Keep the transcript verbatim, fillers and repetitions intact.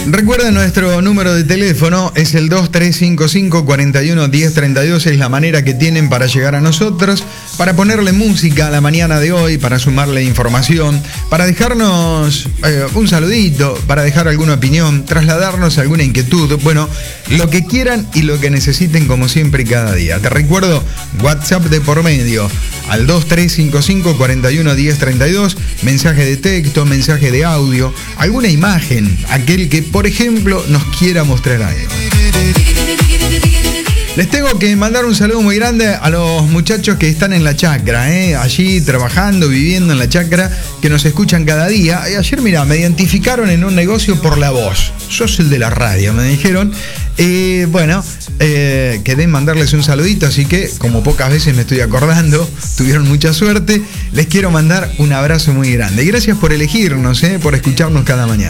Recuerden, nuestro número de teléfono es el dos tres cinco cinco, cuatro uno, uno cero tres dos. Es la manera que tienen para llegar a nosotros, para ponerle música a la mañana de hoy, para sumarle información, para dejarnos eh, un saludito, para dejar alguna opinión, trasladarnos alguna inquietud. Bueno, lo que quieran y lo que necesiten, como siempre y cada día. Te recuerdo, WhatsApp de por medio al dos tres cinco cinco, cuatro uno, uno cero tres dos. Mensaje de texto, mensaje de audio, alguna imagen, aquel que, por ejemplo, nos quiera mostrar algo. Les tengo que mandar un saludo muy grande a los muchachos que están en la chacra, ¿eh? Allí trabajando, viviendo en la chacra, que nos escuchan cada día. Y ayer, mira, me identificaron en un negocio por la voz. Sos el de la radio, me dijeron. Eh, bueno, eh, quedé en mandarles un saludito, así que, como pocas veces me estoy acordando, tuvieron mucha suerte. Les quiero mandar un abrazo muy grande. Y gracias por elegirnos, ¿eh? Por escucharnos cada mañana.